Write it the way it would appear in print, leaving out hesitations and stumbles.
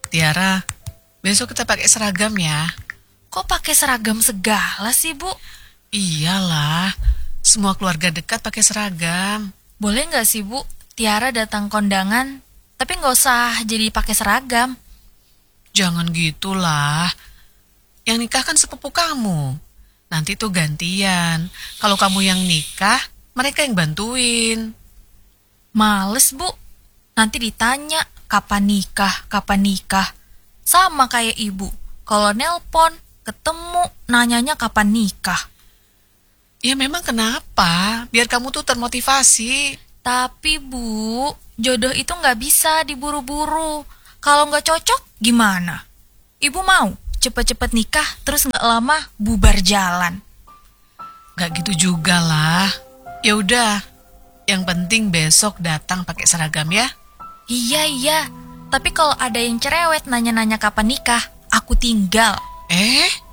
Tiara, besok kita pakai seragam ya. Kok pakai seragam segala sih, Bu? Iyalah, semua keluarga dekat pakai seragam. Boleh nggak sih, Bu? Tiara datang kondangan, tapi nggak usah jadi pakai seragam. Jangan gitulah. Yang nikah kan sepupu kamu. Nanti tuh gantian. Kalau kamu yang nikah, mereka yang bantuin. Males, Bu. Nanti ditanya, kapan nikah, kapan nikah. Sama kayak ibu. Kalau nelpon, ketemu, nanyanya kapan nikah. Ya memang kenapa? Biar kamu tuh termotivasi. Tapi, Bu, jodoh itu nggak bisa diburu-buru. Kalau nggak cocok, gimana? Ibu mau cepet-cepet nikah, terus nggak lama bubar jalan. Gak gitu juga lah. Ya udah, yang penting besok datang pakai seragam ya. Iya. Tapi kalau ada yang cerewet nanya-nanya kapan nikah, aku tinggal.